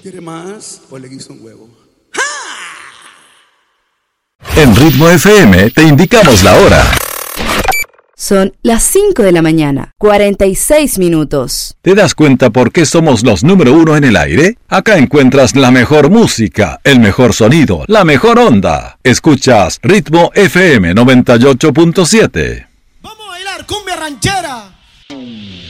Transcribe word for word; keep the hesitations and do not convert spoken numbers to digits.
¿Quiere más o le guiso un huevo? En Ritmo F M te indicamos la hora. Son las cinco de la mañana, cuarenta y seis minutos. ¿Te das cuenta por qué somos los número uno en el aire? Acá encuentras la mejor música, el mejor sonido, la mejor onda. Escuchas Ritmo F M noventa y ocho punto siete. Vamos a bailar cumbia ranchera.